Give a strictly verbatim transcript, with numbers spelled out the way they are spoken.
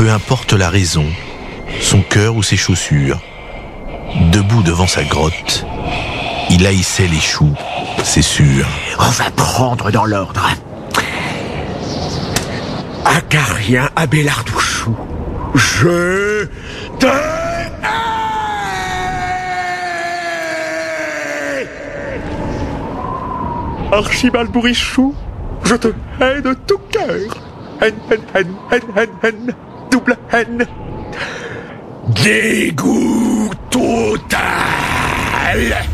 Peu importe la raison, son cœur ou ses chaussures, debout devant sa grotte, il haïssait les choux, c'est sûr. On va prendre dans l'ordre. Acarien Abelardouchou, je te hais. Archibald Bourichou, je te hais de tout cœur. Haine, haine, haine, haine, haine, haine, double haine. Dégoût total.